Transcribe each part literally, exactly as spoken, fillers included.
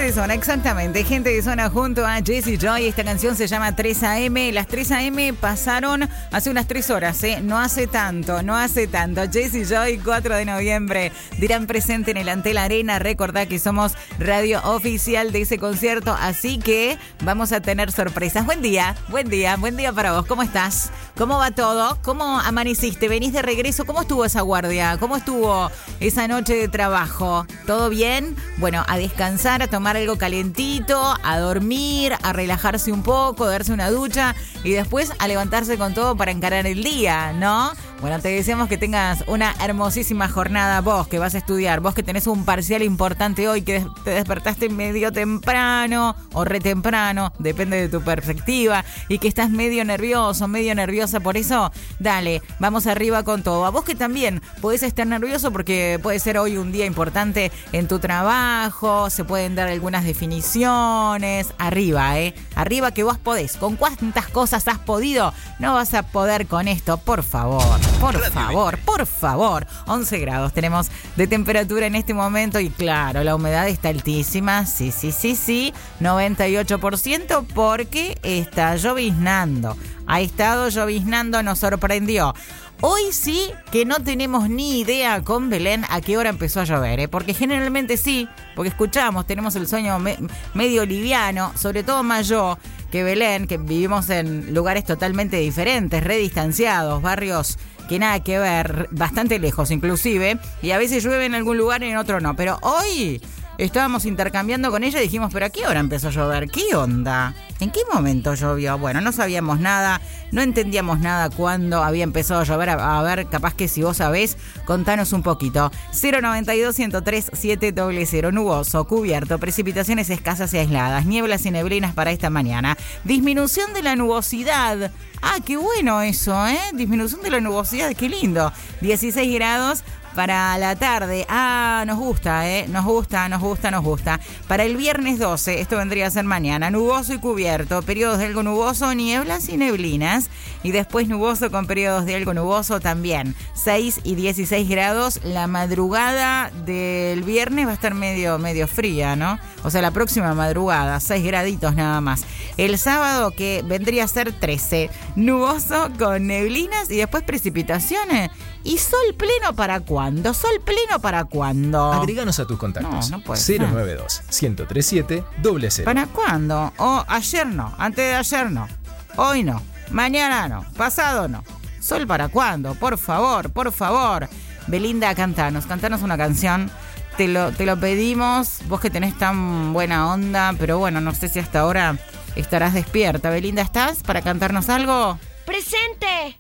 de zona, exactamente. Gente de zona junto a Jesse Joy. Esta canción se llama tres a eme. Las tres a eme pasaron hace unas tres horas, ¿eh? No hace tanto, no hace tanto. Jesse Joy, cuatro de noviembre. Dirán presente en el Antel Arena. Recordá que somos radio oficial de ese concierto, así que vamos a tener sorpresas. Buen día, buen día, buen día para vos. ¿Cómo estás? ¿Cómo va todo? ¿Cómo amaneciste? ¿Venís de regreso? ¿Cómo estuvo esa guardia? ¿Cómo estuvo esa noche de trabajo? ¿Todo bien? Bueno, a descansar, a tomar algo calentito, a dormir, a relajarse un poco, a darse una ducha y después a levantarse con todo para encarar el día, ¿no? Bueno, te deseamos que tengas una hermosísima jornada, vos que vas a estudiar, vos que tenés un parcial importante hoy, que te despertaste medio temprano o re temprano, depende de tu perspectiva, y que estás medio nervioso, medio nerviosa, por eso, dale, vamos arriba con todo. A vos que también podés estar nervioso porque puede ser hoy un día importante en tu trabajo, se pueden dar algunas definiciones, arriba, ¿eh? Arriba que vos podés. ¿Con cuántas cosas has podido? No vas a poder con esto, por favor. Por favor, por favor. once grados tenemos de temperatura en este momento y claro, la humedad está altísima. Sí, sí, sí, sí. noventa y ocho por ciento porque está lloviznando. Ha estado lloviznando, nos sorprendió. Hoy sí que no tenemos ni idea con Belén a qué hora empezó a llover, ¿eh? Porque generalmente sí, porque escuchamos, tenemos el sueño me- medio liviano, sobre todo más yo que Belén, que vivimos en lugares totalmente diferentes, redistanciados, barrios que nada que ver, bastante lejos inclusive, y a veces llueve en algún lugar y en otro no, pero hoy estábamos intercambiando con ella y dijimos, ¿pero a qué hora empezó a llover? ¿Qué onda? ¿En qué momento llovió? Bueno, no sabíamos nada, no entendíamos nada cuándo había empezado a llover. A, a ver, capaz que si vos sabés, contanos un poquito. cero noventa y dos, ciento tres, siete cero cero. Nuboso, cubierto, precipitaciones escasas y aisladas, nieblas y neblinas para esta mañana. Disminución de la nubosidad. Ah, qué bueno eso, ¿eh? Disminución de la nubosidad, qué lindo. dieciséis grados. Para la tarde, ah, nos gusta, ¿eh? Nos gusta, nos gusta, nos gusta. Para el viernes doce, esto vendría a ser mañana, nuboso y cubierto, periodos de algo nuboso, nieblas y neblinas. Y después nuboso con periodos de algo nuboso también. seis y dieciséis grados, la madrugada del viernes va a estar medio, medio fría, ¿no? O sea, la próxima madrugada, seis graditos nada más. El sábado, que vendría a ser trece, nuboso con neblinas y después precipitaciones. ¿Y sol pleno para cuándo? ¿Sol pleno para cuándo? Agreganos a tus contactos. No, no puede cero nueve dos, ciento treinta y siete, cero cero. ¿Para cuándo? O ayer no, antes de ayer no, hoy no, mañana no, pasado no. ¿Sol para cuándo? Por favor, por favor. Belinda, cantanos, cantanos una canción. Te lo, te lo pedimos, vos que tenés tan buena onda, pero bueno, no sé si hasta ahora estarás despierta. Belinda, ¿estás para cantarnos algo? ¡Presente!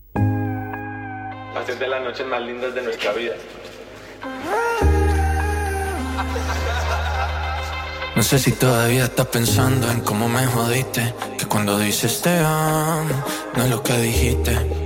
Hacer de las noches más lindas de nuestra vida. No sé si todavía estás pensando en cómo me jodiste, que cuando dices te amo, no es lo que dijiste.